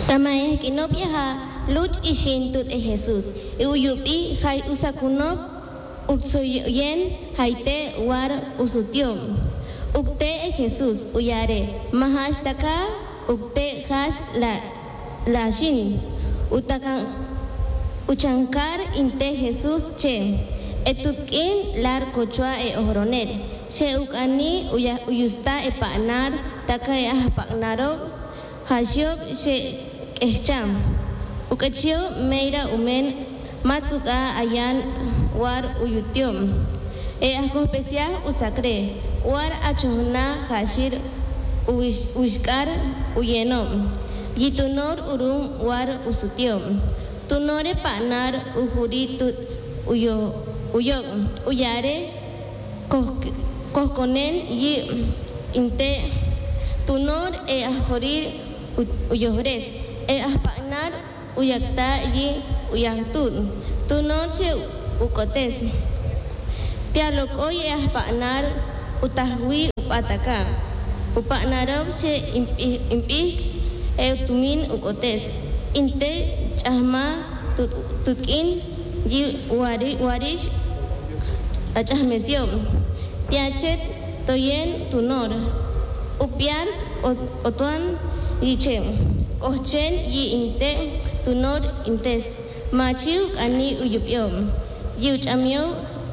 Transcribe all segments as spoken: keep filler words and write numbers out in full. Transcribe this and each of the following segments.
Tamae kinopia ha luch ishin tut e Jesús. E uyupi hai usakunop utsoyen haite war usutiom. Ukte e Jesús uyare mahashtaka ukte hash la la shin utakan uchankar inte Jesús che etutkin lar kochua e ohroner che ukani uya uyusta e panar taka e ahpaknaro hashiob che echam ukachio meira umen matuka ayan war uyutiom e ahko especial usakre war achohna hashir uish uishkar uyenom yitunor urum war usutiom tunore panar uhuri tut uyo uyo uyare koskonen yi inte tunor e ahorir uyores e ahpanar uyakta yi uyaktud tunor che ukotes tialokoy e ahpanar utahwi upataka upanarob che impi impi e tumin ukotes inte chahma tut tutkin yi wari warish achahmesiom tiachet toyen tunor upiar otuan yichem kochen yi inte tunor intes machiu ani uyupiom yuchamio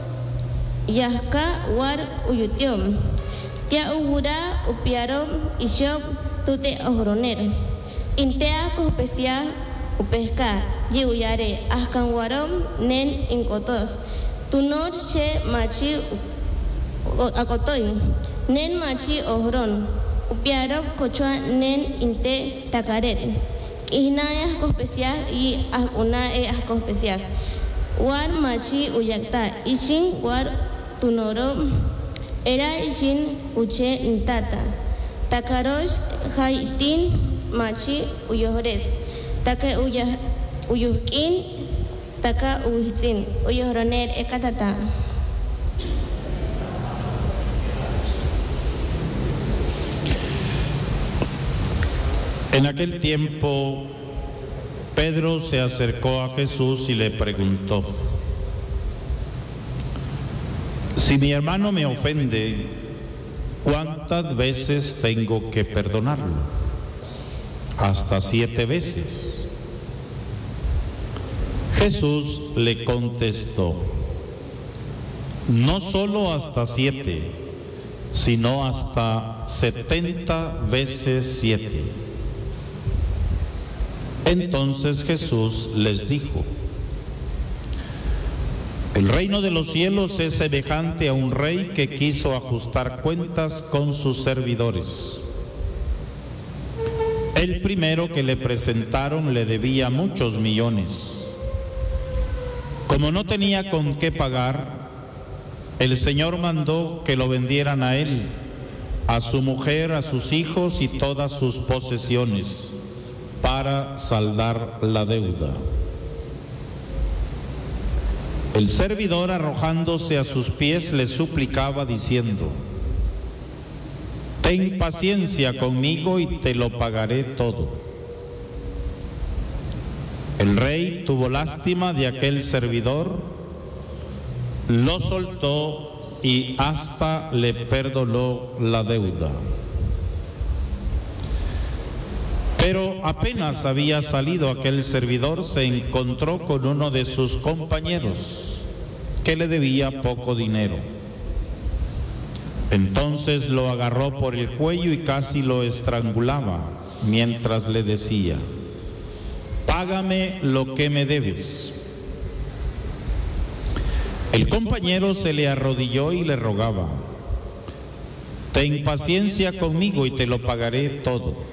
yahka war uyutiom tia uwura upiarom ishop tute ohroner intea ko especial upesca yi uyare ahkan warom nen inkotos tunor che machi akotoy nen machi ohron upiarom kochua nen inte takaret ihnaya ko especial y ahuna e ahko especial war machi uyakta ishin war tunoro era ishin uche intata takarosh haitin machi uyohores taka uyah uyuhkin taka uhitsin uyohroner ekatata. En aquel tiempo Pedro se acercó a Jesús y le preguntó: si mi hermano me ofende, ¿cuántas veces tengo que perdonarlo? Hasta siete veces. Jesús le contestó: no solo hasta siete, sino hasta setenta veces siete. Entonces Jesús les dijo: el reino de los cielos es semejante a un rey que quiso ajustar cuentas con sus servidores. El primero que le presentaron le debía muchos millones. Como no tenía con qué pagar, el Señor mandó que lo vendieran a él, a su mujer, a sus hijos y todas sus posesiones, para saldar la deuda. El servidor, arrojándose a sus pies, le suplicaba diciendo: ten paciencia conmigo y te lo pagaré todo. El rey tuvo lástima de aquel servidor, lo soltó y hasta le perdonó la deuda. Pero apenas había salido aquel servidor, se encontró con uno de sus compañeros que le debía poco dinero. Entonces lo agarró por el cuello y casi lo estrangulaba, mientras le decía: págame lo que me debes. El compañero se le arrodilló y le rogaba: ten paciencia conmigo y te lo pagaré todo.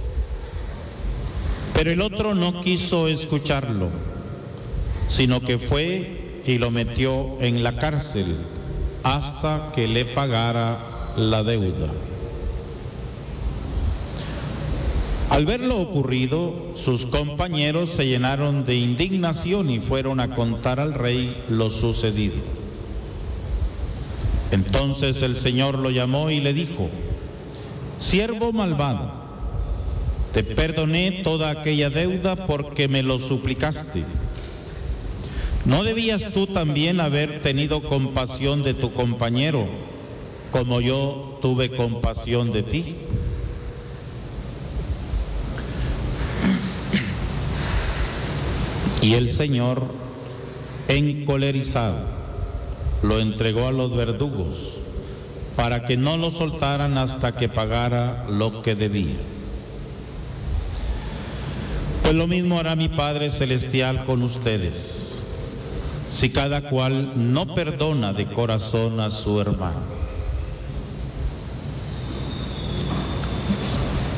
Pero el otro no quiso escucharlo, sino que fue y lo metió en la cárcel hasta que le pagara la deuda. Al ver lo ocurrido, sus compañeros se llenaron de indignación y fueron a contar al rey lo sucedido. Entonces el Señor lo llamó y le dijo: siervo malvado, Te perdoné toda aquella deuda porque me lo suplicaste. ¿No debías tú también haber tenido compasión de tu compañero, como yo tuve compasión de ti? Y el Señor, encolerizado, lo entregó a los verdugos para que no lo soltaran hasta que pagara lo que debía. Pues lo mismo hará mi Padre Celestial con ustedes, si cada cual no perdona de corazón a su hermano.